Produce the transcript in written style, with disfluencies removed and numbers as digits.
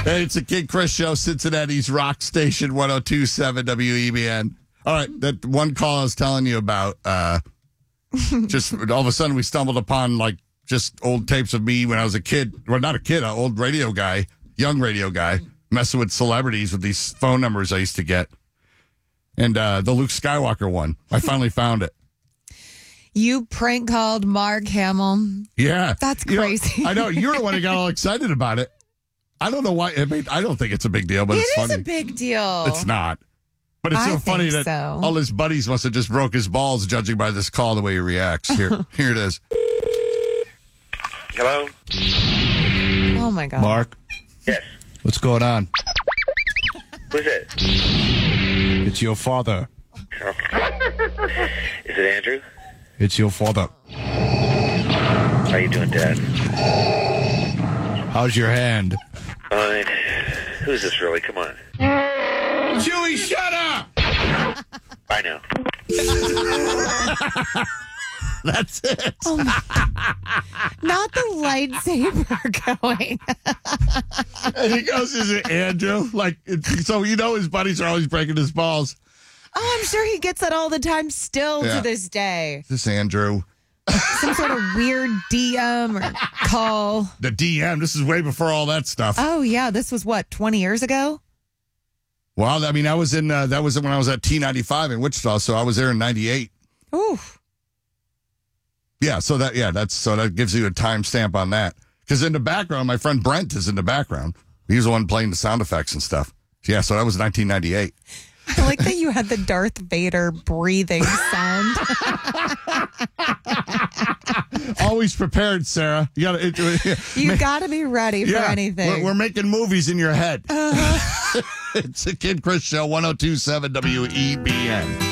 Hey, it's a Kid Chris show, Cincinnati's rock station, 102.7 WEBN. All right, that one call I was telling you about, just all of a sudden we stumbled upon, like, just old tapes of me when I was a kid. Well, not a kid, an old radio guy, young radio guy, messing with celebrities with these phone numbers I used to get. And the Luke Skywalker one, I finally found it. You prank called Mark Hamill. Yeah. That's crazy. I know. You're the one who got all excited about it. I don't know why. I mean, I don't think it's a big deal, but it's funny. It is a big deal. It's not. But it's so funny that all his buddies must have just broke his balls judging by this call, the way he reacts. Here it is. Hello? Oh, my God. Mark? Yes. What's going on? Who's it? It's your father. Is it Andrew? It's your father. How you doing, Dad? How's your hand? Fine. Who's this, really? Come on. Chewie, shut up! I know. That's it. Oh not the lightsaber going. And he goes, is it Andrew? Like, so his buddies are always breaking his balls. Oh, I'm sure he gets that all the time still to this day. Is this Andrew? Some sort of weird DM or call. The DM. This is way before all that stuff. Oh, yeah. This was, 20 years ago? Well, I mean, I was in, that was when I was at T95 in Wichita, so I was there in 98. Ooh. Yeah, so that gives you a timestamp on that. Because in the background, my friend Brent is in the background. He's the one playing the sound effects and stuff. Yeah, so that was 1998. I like that you had the Darth Vader breathing sound. Always prepared, Sarah. You gotta be ready for anything. We're making movies in your head. It's a Kid Chris show, 102.7 WEBN.